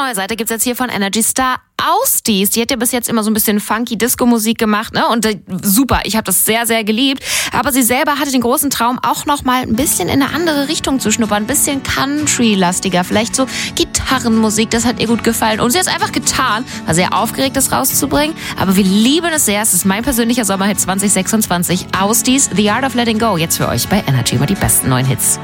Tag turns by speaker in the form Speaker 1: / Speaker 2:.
Speaker 1: neue Seite gibt's jetzt hier von Energy Star Ausdies. Die hat ja bis jetzt immer so ein bisschen funky Disco-Musik gemacht, ne? Und super, ich habe das sehr, sehr geliebt. Aber sie selber hatte den großen Traum, auch noch mal ein bisschen in eine andere Richtung zu schnuppern. Ein bisschen Country-lastiger, vielleicht so Gitarrenmusik. Das hat ihr gut gefallen. Und sie hat es einfach getan. War sehr aufgeregt, das rauszubringen. Aber wir lieben es sehr. Es ist mein persönlicher Sommerhit 2026. Ausdies, The Art of Letting Go. Jetzt für euch bei Energy immer die besten neuen Hits.